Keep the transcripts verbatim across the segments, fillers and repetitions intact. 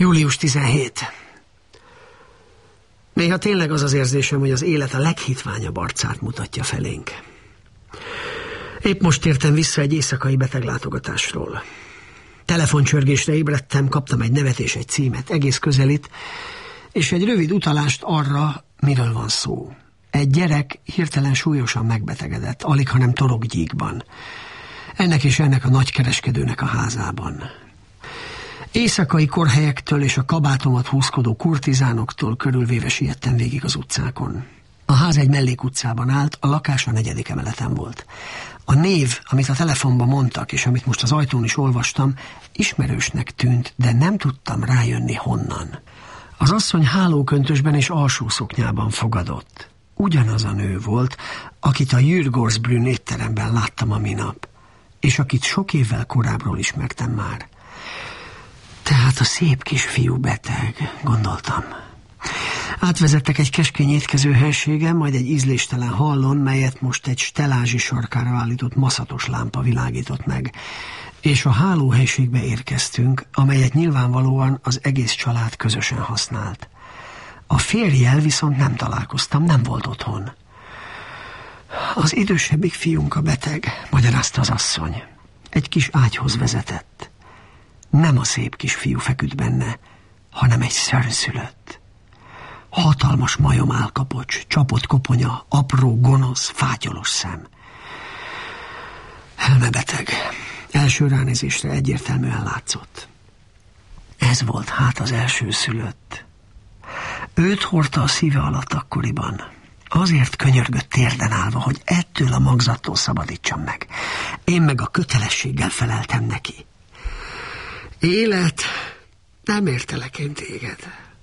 július tizenhetedike. Néha tényleg az az érzésem, hogy az élet a leghitványabb arcát mutatja felénk. Épp most tértem vissza egy éjszakai beteglátogatásról. Telefoncsörgésre ébredtem, kaptam egy nevet és egy címet, egész közelít, és egy rövid utalást arra, miről van szó. Egy gyerek hirtelen súlyosan megbetegedett, alig hanem torokgyíkban. Ennek és ennek a nagykereskedőnek a házában. Éjszakai korhelyektől és a kabátomat húzkodó kurtizánoktól körülvéve siettem végig az utcákon. A ház egy mellékutcában állt, a lakás a negyedik emeleten volt. A név, amit a telefonban mondtak, és amit most az ajtón is olvastam, ismerősnek tűnt, de nem tudtam rájönni honnan. Az asszony hálóköntösben és alsó szoknyában fogadott. Ugyanaz a nő volt, akit a Jürgorsbrünn étteremben láttam a minap, és akit sok évvel korábbról ismertem már. Tehát a szép kisfiú beteg, gondoltam. Átvezettek egy keskeny étkező helységen, majd egy ízléstelen hallon, melyet most egy stelázsi sarkára állított maszatos lámpa világított meg, és a hálóhelységbe érkeztünk, amelyet nyilvánvalóan az egész család közösen használt. A férjjel viszont nem találkoztam, nem volt otthon. Az idősebbik fiunk a beteg, magyarázta az asszony. Egy kis ágyhoz vezetett. Nem a szép kisfiú feküdt benne, hanem egy szörnyszülött. Hatalmas majom állkapocs, csapott koponya, apró, gonosz, fátyolos szem. Elmebeteg. Első ránézésre egyértelműen látszott. Ez volt hát az első szülött. Őt hordta a szíve alatt akkoriban. Azért könyörgött térden állva, hogy ettől a magzattól szabadítsam meg. Én meg a kötelességgel feleltem neki. Élet, nem értelek én téged.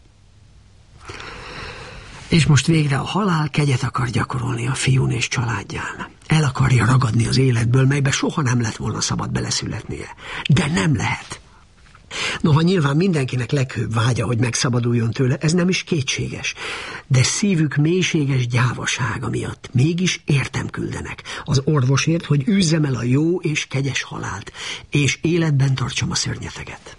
És most végre a halál kegyet akar gyakorolni a fiún és családján. El akarja ragadni az életből, melybe soha nem lett volna szabad beleszületnie. De nem lehet. Noha nyilván mindenkinek leghőbb vágya, hogy megszabaduljon tőle, ez nem is kétséges. De szívük mélységes gyávasága miatt mégis értem küldenek az orvosért, hogy űzzem el a jó és kegyes halált, és életben tartsam a szörnyeteget.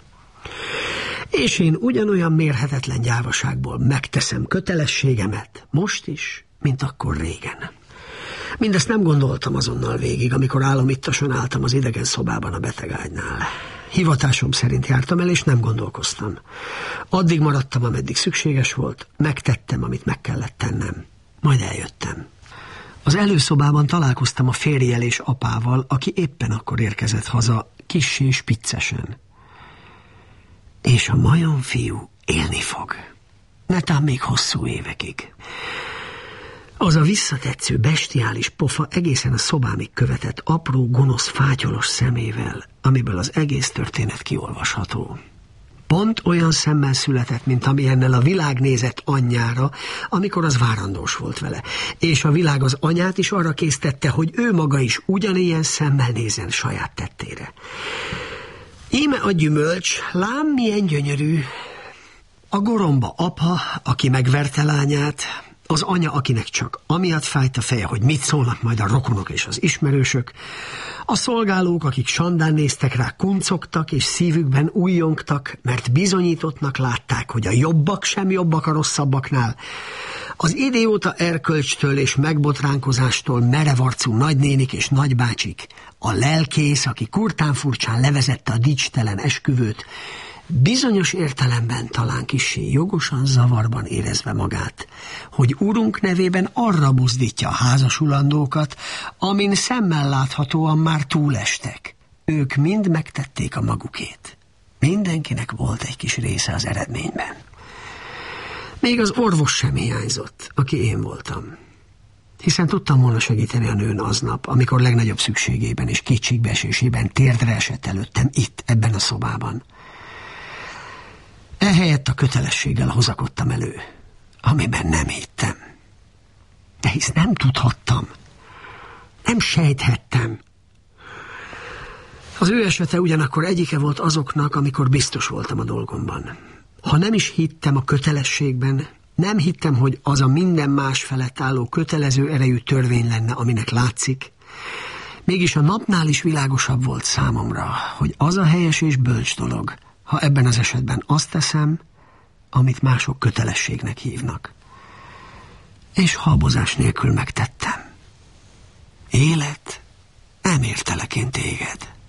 És én ugyanolyan mérhetetlen gyávaságból megteszem kötelességemet, most is, mint akkor régen. Mindezt nem gondoltam azonnal végig, amikor álomittasan álltam az idegen szobában a betegágynál. Hivatásom szerint jártam el, és nem gondolkoztam. Addig maradtam, ameddig szükséges volt, megtettem, amit meg kellett tennem. Majd eljöttem. Az előszobában találkoztam a férjjel és apával, aki éppen akkor érkezett haza, kissé spiccesen. És a majomfiú élni fog. Netán még hosszú évekig. Az a visszatetsző, bestiális pofa egészen a szobámig követett apró, gonosz, fátyolos szemével, amiből az egész történet kiolvasható. Pont olyan szemmel született, mint amilyennel a világ nézett anyjára, amikor az várandós volt vele. És a világ az anyát is arra késztette, hogy ő maga is ugyanilyen szemmel nézzen saját tettére. Íme a gyümölcs, lám milyen gyönyörű. A goromba apa, aki megverte lányát, az anya, akinek csak amiatt fájt a feje, hogy mit szólnak majd a rokonok és az ismerősök, a szolgálók, akik sandán néztek rá, kuncogtak és szívükben újjongtak, mert bizonyítottnak látták, hogy a jobbak sem jobbak a rosszabbaknál, az idióta erkölcstől és megbotránkozástól merevarcú nagynénik és nagybácsik, a lelkész, aki kurtán furcsán levezette a dicstelen esküvőt, bizonyos értelemben talán kissé jogosan zavarban érezve magát, hogy urunk nevében arra buzdítja a házasulandókat, amin szemmel láthatóan már túlestek. Ők mind megtették a magukét. Mindenkinek volt egy kis része az eredményben. Még az orvos sem hiányzott, aki én voltam. Hiszen tudtam volna segíteni a nőn aznap, amikor legnagyobb szükségében és kétségbeesésében térdre esett előttem itt, ebben a szobában. Ehelyett a kötelességgel hozakodtam elő, amiben nem hittem. De hisz nem tudhattam, nem sejthettem. Az ő esete ugyanakkor egyike volt azoknak, amikor biztos voltam a dolgomban. Ha nem is hittem a kötelességben, nem hittem, hogy az a minden más felett álló kötelező erejű törvény lenne, aminek látszik, mégis a napnál is világosabb volt számomra, hogy az a helyes és bölcs dolog, ha ebben az esetben azt teszem, amit mások kötelességnek hívnak. És habozás nélkül megtettem. Élet, nem értelek én téged.